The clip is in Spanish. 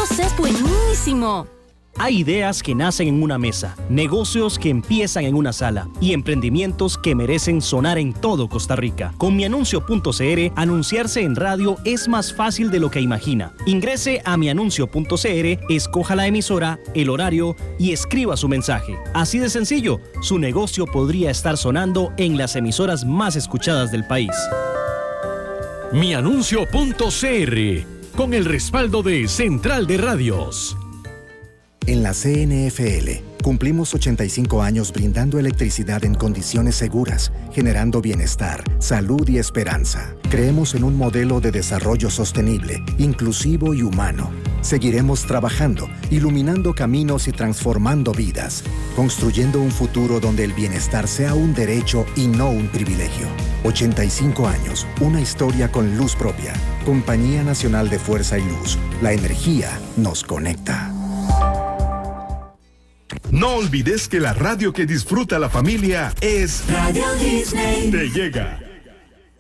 es buenísimo. Hay ideas que nacen en una mesa, negocios que empiezan en una sala y emprendimientos que merecen sonar en todo Costa Rica. Con mianuncio.cr, anunciarse en radio es más fácil de lo que imagina. Ingrese a mianuncio.cr, escoja la emisora, el horario y escriba su mensaje. Así de sencillo, su negocio podría estar sonando en las emisoras más escuchadas del país. Mianuncio.cr, con el respaldo de Central de Radios. En la CNFL cumplimos 85 años brindando electricidad en condiciones seguras, generando bienestar, salud y esperanza. Creemos en un modelo de desarrollo sostenible, inclusivo y humano. Seguiremos trabajando, iluminando caminos y transformando vidas, construyendo un futuro donde el bienestar sea un derecho y no un privilegio. 85 años, una historia con luz propia. Compañía Nacional de Fuerza y Luz. La energía nos conecta. No olvides que la radio que disfruta la familia es Radio Disney. Te llega